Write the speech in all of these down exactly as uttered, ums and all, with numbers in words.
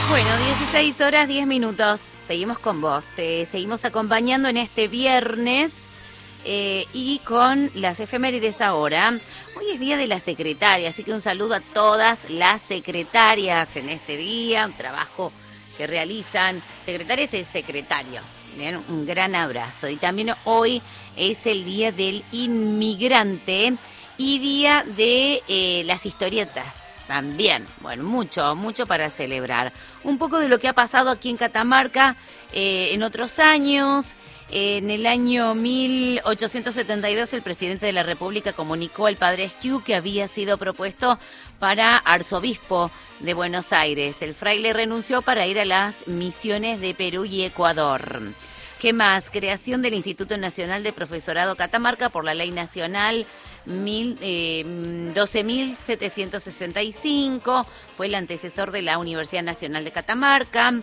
Bueno, dieciséis horas, diez minutos. Seguimos con vos. Te seguimos acompañando en este viernes eh, y con las efemérides ahora. Hoy es Día de la Secretaria, así que un saludo a todas las secretarias en este día. Un trabajo que realizan secretarias y secretarios. Bien, un gran abrazo. Y también hoy es el Día del Inmigrante y Día de eh, las historietas. También, bueno, mucho, mucho para celebrar. Un poco de lo que ha pasado aquí en Catamarca eh, en otros años. En el año mil ochocientos setenta y dos el presidente de la República comunicó al padre Esquiu que había sido propuesto para arzobispo de Buenos Aires. El fraile renunció para ir a las misiones de Perú y Ecuador. ¿Qué más? Creación del Instituto Nacional de Profesorado Catamarca por la Ley Nacional doce mil setecientos sesenta y cinco. Fue el antecesor de la Universidad Nacional de Catamarca.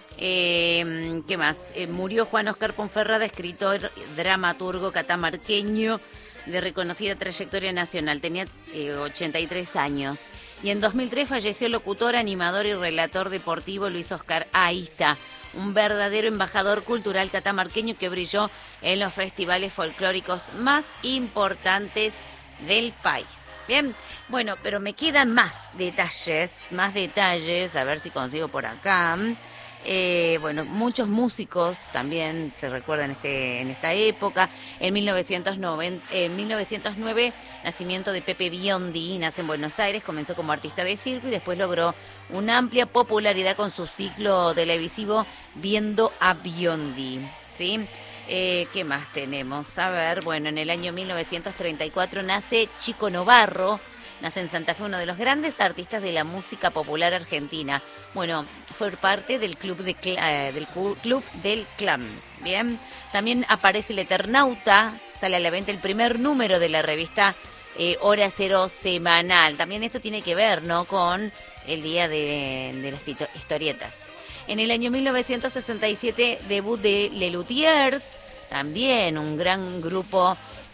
Eh, ¿Qué más? Eh, murió Juan Oscar Ponferrada, escritor, dramaturgo catamarqueño de reconocida trayectoria nacional. Tenía eh, ochenta y tres años. Y en dos mil tres falleció el locutor, animador y relator deportivo Luis Oscar Aiza, un verdadero embajador cultural catamarqueño que brilló en los festivales folclóricos más importantes del país. Bien, bueno, pero me quedan más detalles, más detalles, a ver si consigo por acá. Eh, bueno, muchos músicos también se recuerdan este, en esta época. En mil novecientos noventa, en mil novecientos nueve, nacimiento de Pepe Biondi, nace en Buenos Aires, comenzó como artista de circo y después logró una amplia popularidad con su ciclo televisivo Viendo a Biondi, ¿sí? Eh, ¿Qué más tenemos? A ver, bueno, en el año mil novecientos treinta y cuatro nace Chico Novarro. Nace en Santa Fe, uno de los grandes artistas de la música popular argentina. Bueno, fue parte del club, de, eh, del club del Clan. Bien, también aparece El Eternauta, sale a la venta el primer número de la revista eh, Hora Cero Semanal. También esto tiene que ver, ¿no?, con el día de, de las historietas. En el año mil novecientos sesenta y siete, debut de Les Luthiers, también un gran grupo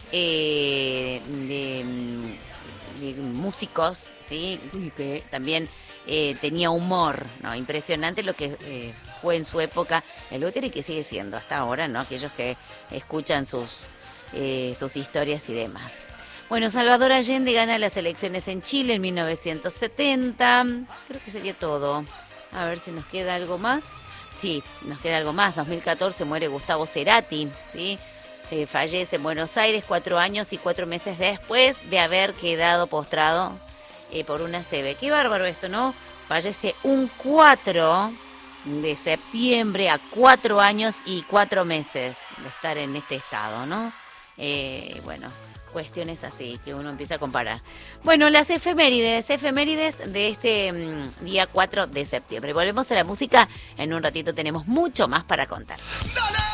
eh, de... de músicos, sí, que también eh, tenía humor, ¿no? Impresionante lo que eh, fue en su época el Luthier y que sigue siendo hasta ahora, ¿no? Aquellos que escuchan sus, eh, sus historias y demás. Bueno, Salvador Allende gana las elecciones en Chile en mil novecientos setenta. Creo que sería todo. A ver si nos queda algo más. Sí, nos queda algo más. dos mil catorce muere Gustavo Cerati, ¿sí? Eh, fallece en Buenos Aires cuatro años y cuatro meses después de haber quedado postrado eh, por una C B. Qué bárbaro esto, ¿no? Fallece un cuatro de septiembre a cuatro años y cuatro meses de estar en este estado, ¿no? Eh, bueno, cuestiones así que uno empieza a comparar. Bueno, las efemérides, efemérides de este um, día cuatro de septiembre. Volvemos a la música. En un ratito tenemos mucho más para contar. ¡Dale!